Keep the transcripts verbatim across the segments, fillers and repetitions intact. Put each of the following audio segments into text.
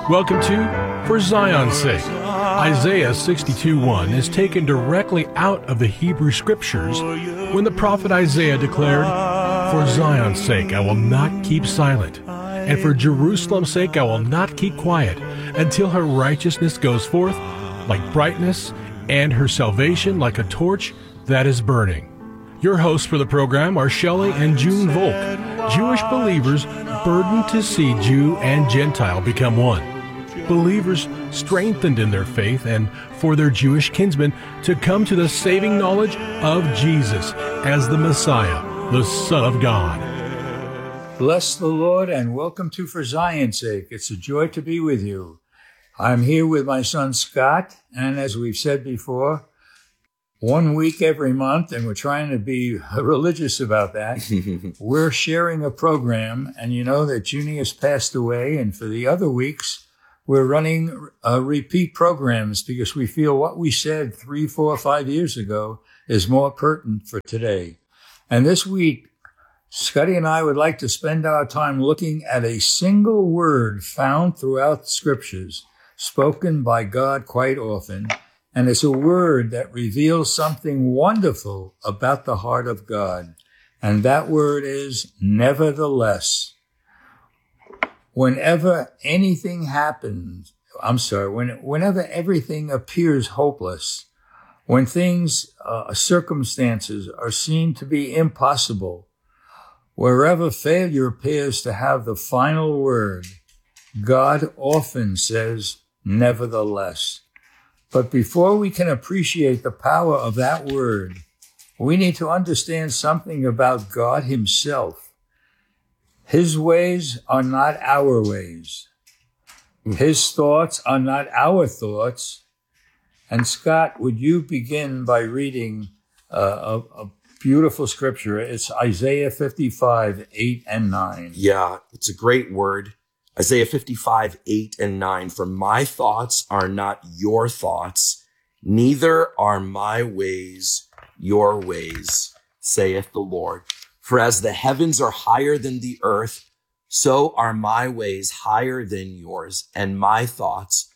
Welcome to For Zion's Sake. Isaiah sixty-two one is taken directly out of the Hebrew Scriptures when the prophet Isaiah declared, "For Zion's sake I will not keep silent, and for Jerusalem's sake I will not keep quiet, until her righteousness goes forth like brightness, and her salvation like a torch that is burning." Your hosts for the program are Shelley and June Volk, Jewish believers burdened to see Jew and Gentile become one. Believers strengthened in their faith and for their Jewish kinsmen to come to the saving knowledge of Jesus as the Messiah, the Son of God. Bless the Lord and welcome to For Zion's Sake. It's a joy to be with you. I'm here with my son Scott, and as we've said before, one week every month, and we're trying to be religious about that. We're sharing a program, and you know that Junie has passed away, and for the other weeks, we're running uh, repeat programs because we feel what we said three, four, five years ago is more pertinent for today. And this week, Scotty and I would like to spend our time looking at a single word found throughout the Scriptures, spoken by God quite often, and it's a word that reveals something wonderful about the heart of God. And that word is nevertheless. Whenever anything happens, I'm sorry, when, whenever everything appears hopeless, when things, uh, circumstances are seen to be impossible, wherever failure appears to have the final word, God often says, nevertheless. But before we can appreciate the power of that word, we need to understand something about God himself. His ways are not our ways. His thoughts are not our thoughts. And Scott, would you begin by reading uh, a, a beautiful scripture? It's Isaiah fifty-five, eight and nine. Yeah, it's a great word. Isaiah fifty-five, eight and nine. For my thoughts are not your thoughts, neither are my ways your ways, saith the Lord. For as the heavens are higher than the earth, so are my ways higher than yours, and my thoughts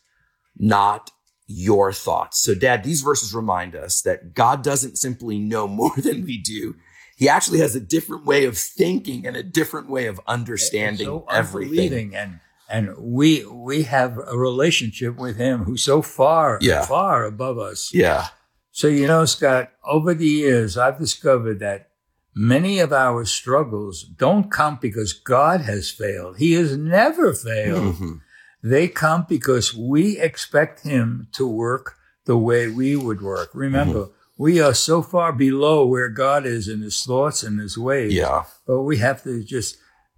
not your thoughts. So, Dad, these verses remind us that God doesn't simply know more than we do. He actually has a different way of thinking and a different way of understanding so everything. And and we we have a relationship with him who's so far, yeah. far above us. Yeah. So, you know, Scott, over the years, I've discovered that many of our struggles don't come because God has failed. He has never failed. Mm-hmm. They come because we expect him to work the way we would work. Remember, mm-hmm. we are so far below where God is in his thoughts and his ways. Yeah. But we have to just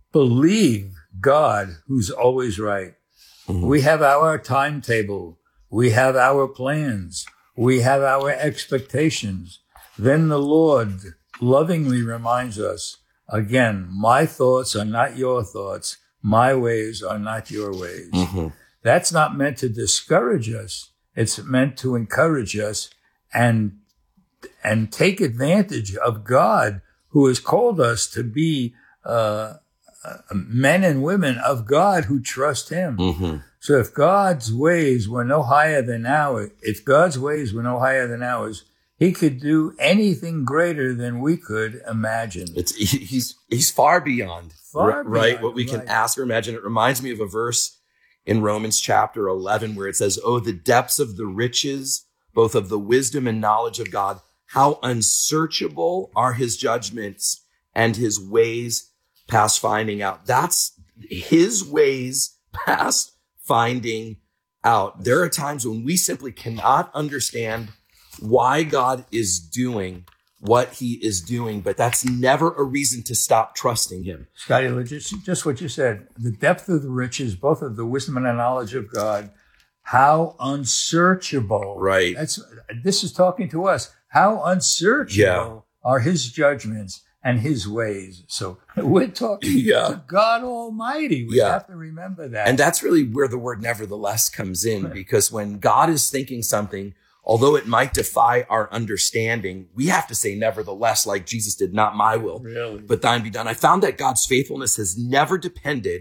believe God, who's always right. Mm-hmm. We have our timetable. We have our plans. We have our expectations. Then the Lord lovingly reminds us, again, my thoughts are not your thoughts. My ways are not your ways. Mm-hmm. That's not meant to discourage us. It's meant to encourage us and and take advantage of God, who has called us to be uh, uh, men and women of God who trust him. Mm-hmm. So if God's ways were no higher than ours, if God's ways were no higher than ours, he could do anything greater than we could imagine. It's he's he's far beyond, far right? Beyond, what we right. can ask or imagine. It reminds me of a verse in Romans chapter eleven where it says, "Oh, the depths of the riches, both of the wisdom and knowledge of God. How unsearchable are his judgments and his ways past finding out." That's his ways past finding out. There are times when we simply cannot understand why God is doing what he is doing, but that's never a reason to stop trusting him. Scotty, just, just what you said, the depth of the riches, both of the wisdom and the knowledge of God, how unsearchable. Right. That's, this is talking to us. How unsearchable yeah. are his judgments and his ways. So we're talking yeah. to God Almighty. We yeah. have to remember that. And that's really where the word nevertheless comes in, because when God is thinking something, although it might defy our understanding, we have to say nevertheless, like Jesus did, not my will, really? but thine be done. I found that God's faithfulness has never depended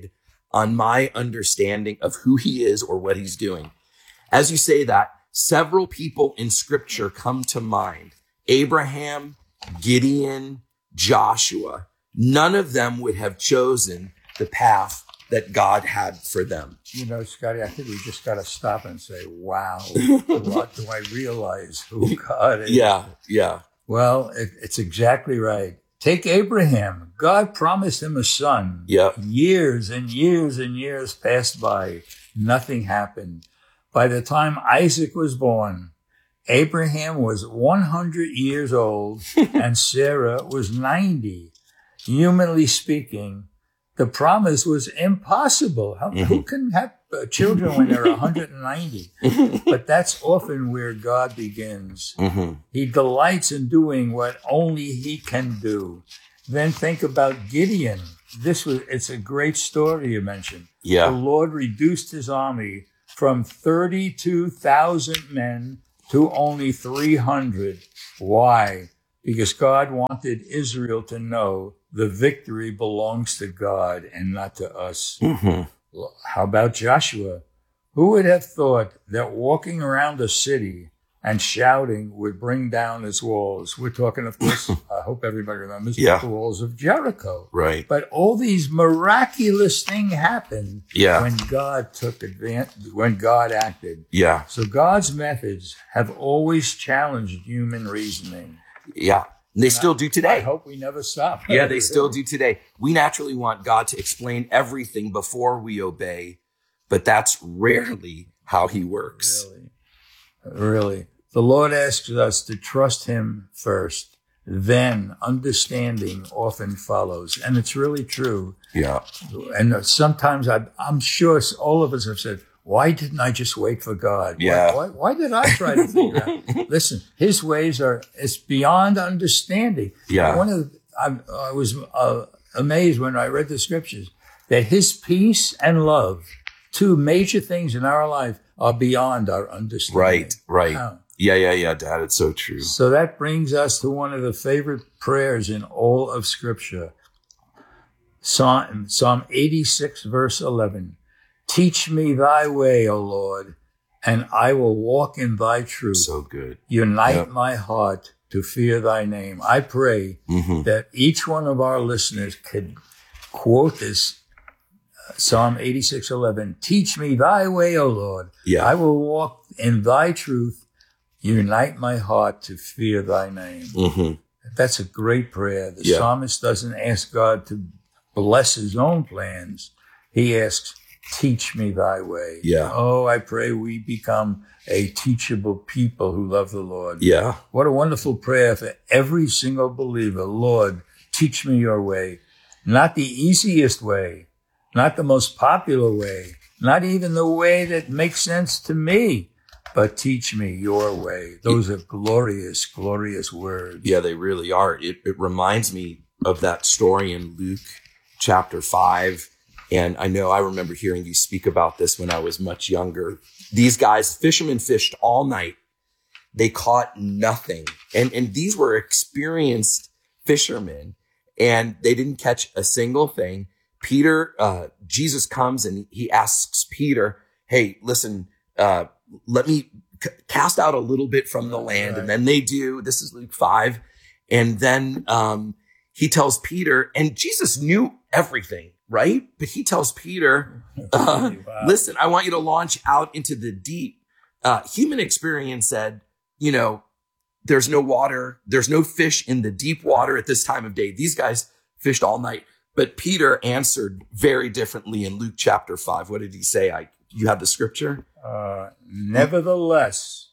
on my understanding of who he is or what he's doing. As you say that, several people in scripture come to mind. Abraham, Gideon, Joshua. None of them would have chosen the path that God had for them. You know, Scotty, I think we just got to stop and say, wow, what do I realize who God is? Yeah, yeah. Well, it, it's exactly right. Take Abraham. God promised him a son. Yep. Years and years and years passed by. Nothing happened. By the time Isaac was born, Abraham was one hundred years old and Sarah was ninety. Humanly speaking, the promise was impossible. How, mm-hmm. Who can have uh, children when they're one hundred ninety? But that's often where God begins. Mm-hmm. He delights in doing what only he can do. Then think about Gideon. This was, it's a great story you mentioned. Yeah. The Lord reduced his army from thirty-two thousand men to only three hundred. Why? Because God wanted Israel to know the victory belongs to God and not to us. Mm-hmm. How about Joshua? Who would have thought that walking around a city and shouting would bring down its walls? We're talking, of course, I hope everybody remembers, yeah. the walls of Jericho. Right. But all these miraculous things happened yeah. when God took advantage, when God acted. Yeah. So God's methods have always challenged human reasoning. Yeah. And they and still I, do today. I hope we never stop. Yeah, they still do today. We naturally want God to explain everything before we obey, but that's rarely how he works. Really? Really. The Lord asks us to trust him first. Then understanding often follows. And it's really true. Yeah. And sometimes I, I'm sure all of us have said, why didn't I just wait for God? Yeah. Why, why, why did I try to figure out? Listen, his ways are, it's beyond understanding. Yeah. One of the, I, I was uh, amazed when I read the scriptures that his peace and love, two major things in our life, are beyond our understanding. Right, right. Wow. Yeah, yeah, yeah, Dad. It's so true. So that brings us to one of the favorite prayers in all of scripture. Psalm, Psalm eighty-six, verse eleven. Teach me thy way, O Lord, and I will walk in thy truth. So good. Unite yep. my heart to fear thy name. I pray mm-hmm. that each one of our listeners could quote this uh, Psalm eighty-six eleven. Teach me thy way, O Lord. Yeah. I will walk in thy truth. Unite my heart to fear thy name. Mm-hmm. That's a great prayer. The yeah. psalmist doesn't ask God to bless his own plans. He asks, teach me thy way. Yeah. Oh, I pray we become a teachable people who love the Lord. Yeah. What a wonderful prayer for every single believer. Lord, teach me your way. Not the easiest way, not the most popular way, not even the way that makes sense to me, but teach me your way. Those are glorious, glorious words. Yeah, they really are. It, it reminds me of that story in Luke chapter five. And I know I remember hearing you speak about this when I was much younger. These guys, fishermen, fished all night. They caught nothing. And, and these were experienced fishermen, and they didn't catch a single thing. Peter, uh, Jesus comes and he asks Peter, hey, listen, uh, let me c- cast out a little bit from the land. Right. And then they do. This is Luke five. And then um, he tells Peter, and Jesus knew everything, right? But he tells Peter, uh, wow. listen, I want you to launch out into the deep. Uh, human experience said, you know, there's no water. There's no fish in the deep water at this time of day. These guys fished all night. But Peter answered very differently in Luke chapter five. What did he say? I, you have the scripture? Uh, nevertheless,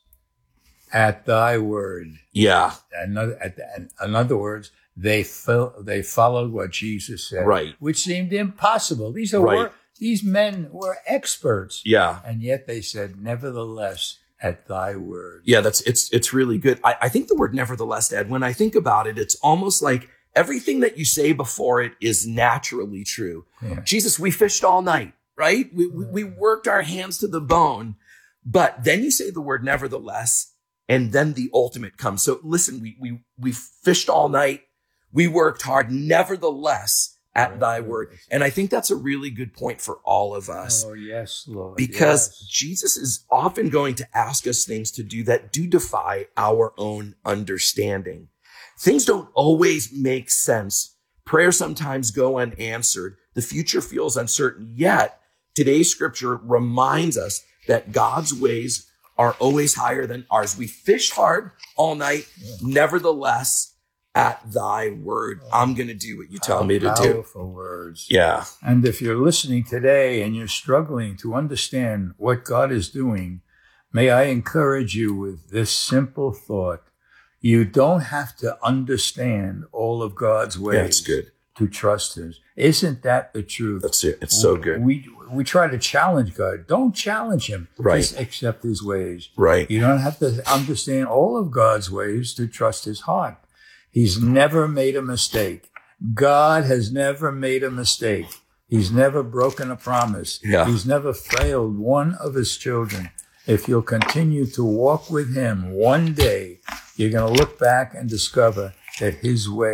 at thy word. Yeah. Another, at the, in other words, they fell, they followed what Jesus said, right? Which seemed impossible. These are right. were, these men were experts, yeah, and yet they said, "Nevertheless, at thy word." Yeah, that's it's it's really good. I, I think the word "nevertheless," Ed, when I think about it, it's almost like everything that you say before it is naturally true. Yeah. Jesus, we fished all night, right? We, we we worked our hands to the bone, but then you say the word "nevertheless," and then the ultimate comes. So listen, we we we fished all night. We worked hard. Nevertheless, at thy word. And I think that's a really good point for all of us. Oh, yes, Lord. Because yes. Jesus is often going to ask us things to do that do defy our own understanding. Things don't always make sense. Prayers sometimes go unanswered. The future feels uncertain. Yet, today's scripture reminds us that God's ways are always higher than ours. We fish hard all night. Yeah. Nevertheless, at thy word, I'm going to do what you tell me to do. Powerful words. Yeah. And if you're listening today and you're struggling to understand what God is doing, may I encourage you with this simple thought. You don't have to understand all of God's ways. Yeah, that's good. To trust him. Isn't that the truth? That's it. It's so good. We we try to challenge God. Don't challenge him. Right. Just accept his ways. Right. You don't have to understand all of God's ways to trust his heart. He's never made a mistake. God has never made a mistake. He's never broken a promise. Yeah. He's never failed one of his children. If you'll continue to walk with him, one day you're going to look back and discover that his way